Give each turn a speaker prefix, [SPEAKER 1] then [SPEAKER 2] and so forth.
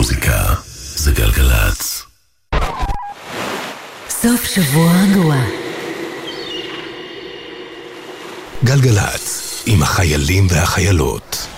[SPEAKER 1] המוזיקה זה גלגלצ.
[SPEAKER 2] סוף שבוע רגוע.
[SPEAKER 1] גלגלצ עם החיילים והחיילות.